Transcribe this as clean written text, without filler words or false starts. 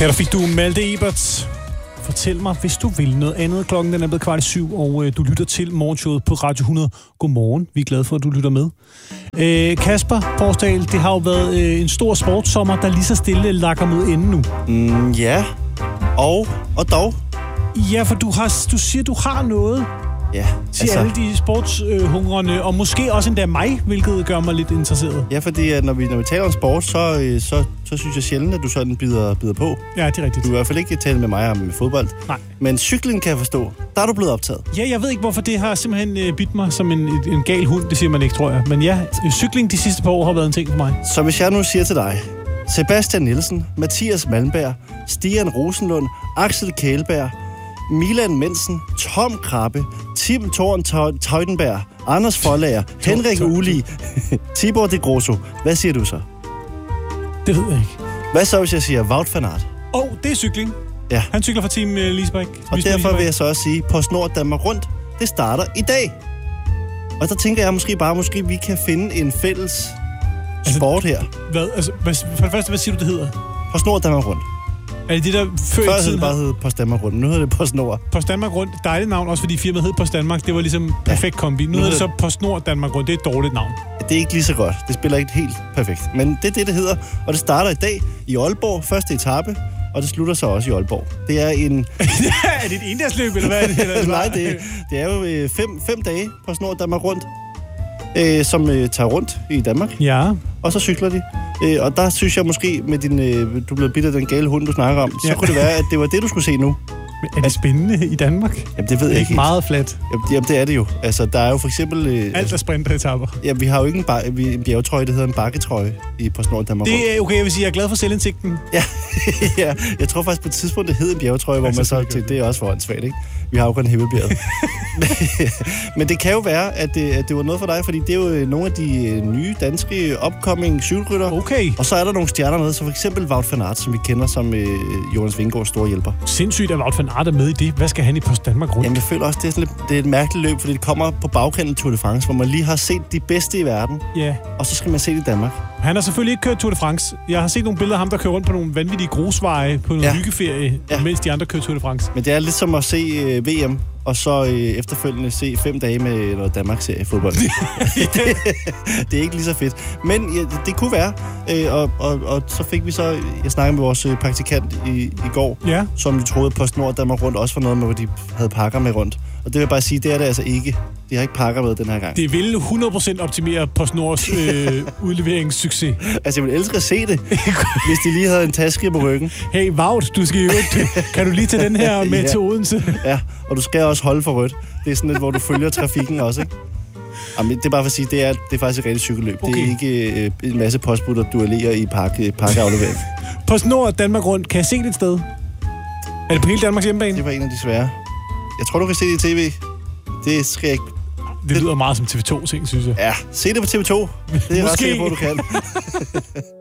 Her der fik du Malte Eberts. Fortæl mig, hvis du vil noget andet. Klokken den er blevet 6:15, og du lytter til morgenshowet på Radio 100. Godmorgen. Vi er glade for, at du lytter med. Kasper Porsdal, det har jo været en stor sportssommer, der lige så stille lakker mod enden nu. Ja, og dog. Ja, for du siger, du har noget. Ja, til alle de sportshungrende, og måske også endda mig, hvilket gør mig lidt interesseret. Ja, fordi når vi taler om sport, så synes jeg sjældent, at du sådan bider på. Ja, det er rigtigt. Du er i hvert fald ikke tale med mig om fodbold. Nej. Men cykling kan jeg forstå. Der er du blevet optaget. Ja, jeg ved ikke, hvorfor det har simpelthen bidt mig som en gal hund. Det siger man ikke, tror jeg. Men ja, cykling de sidste par år har været en ting for mig. Så hvis jeg nu siger til dig, Sebastian Nielsen, Mathias Malmberg, Stian Rosenlund, Axel Kælberg, Milan Mensen, Tom Krabbe, Tim Thorn Teutenberg, Anders Forlager, Henrik Uli, Tibor de Grosso. Hvad siger du så? Det ved jeg ikke. Hvad så, hvis jeg siger Wout van Aert? Det er cykling. Ja. Han cykler fra Team Liesbæk. Og derfor vil jeg så også sige, PostNord Danmark Rundt, det starter i dag. Og der tænker jeg måske vi kan finde en fælles sport her. Hvad? Altså, for det første, hvad siger du, det hedder? PostNord Danmark Rundt. Er det det, der før i tiden bare hed Post Danmark Rundt. Nu hedder det PostNord. Post Danmark Rundt. Dejligt navn, også fordi firmaet hed Post Danmark. Det var ligesom perfekt kombi. Nu hedder det så PostNord Danmark Rundt. Det er et dårligt navn. Det er ikke lige så godt. Det spiller ikke helt perfekt. Men det er det hedder. Og det starter i dag i Aalborg. Første etape. Og det slutter så også i Aalborg. Det er en... Er det et endagsløb, eller hvad er det? Nej, det er jo 5 dage PostNord Danmark Rundt, som tager rundt i Danmark. Ja. Og så cykler de. Og der synes jeg måske, med din, du blev bidt af den gale hund, du snakker om, så kunne det være, at det var det, du skulle se nu. Er det spændende i Danmark? Jamen, det ved jeg ikke. Meget fladt. Jamen, det er det jo. Altså, der er jo for eksempel... Alt er sprinteretapper. Ja, vi har jo ikke en bjergetrøje, det hedder en bakketrøje i PostNord Danmark. Det er okay, jeg vil sige, jeg er glad for selvindsigten. Ja, ja. Jeg tror faktisk på et tidspunkt, det hed en bjergetrøje, hvor man så til det er også for åndssvagt, ikke? Vi har jo kun Himmelbjerget. Men det kan jo være, at det var noget for dig, fordi det er jo nogle af de nye danske upcoming cykelrytter. Okay. Og så er der nogle stjerner med, så for eksempel Wout van Aert, som vi kender som Jonas Vingegaards store hjælper. Sindssygt, at Wout van Aert er med i det. Hvad skal han i Post Danmark Rundt? Jamen, jeg føler også, det er et mærkeligt løb, fordi det kommer på bagkanten Tour de France, hvor man lige har set de bedste i verden. Ja. Og så skal man se det i Danmark. Han har selvfølgelig ikke kørt Tour de France. Jeg har set nogle billeder af ham, der kører rundt på nogle vanvittige grusveje på en hyggeferie, mens de andre kører Tour de France. Men det er lidt som at se VM, og så efterfølgende se 5 dage med noget Danmarks-serie fodbold. Det er ikke lige så fedt. Men ja, det kunne være. Og så fik vi så... Jeg snakkede med vores praktikant i går, som vi troede PostNord Danmark Rundt også var noget med, hvor de havde pakker med rundt. Og det vil jeg bare sige, det er det altså ikke. De har ikke pakker med den her gang. Det vil 100% optimere PostNords udleveringssucces. Altså, jeg vil elske at se det, hvis de lige havde en taske på ryggen. Hey, Wout, kan du lige tage den her med til Odense? Ja, og du skal også holde for rødt. Det er sådan lidt, hvor du følger trafikken også, ikke? Jamen, det er bare for at sige, det er faktisk et rigtigt cykelløb. Okay. Det er ikke en masse postbutter, der duellerer i pakkeaflevering. PostNord Danmark Rundt, kan jeg se det et sted? Er det på hele Danmarks hjemmebane? Det var en af de svære. Jeg tror, du kan se det i tv. Det skal jeg ikke... Det lyder meget som TV2-ting, synes jeg. Ja, se det på TV2. Det er jeg ret sikker på, du kan.